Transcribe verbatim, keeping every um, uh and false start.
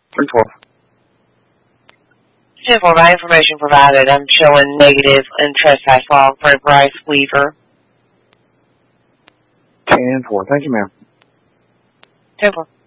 three twelve. ten four, by information provided, I'm showing negative in trespass log for Bryce Weaver. ten four. Thank you, ma'am. ten four.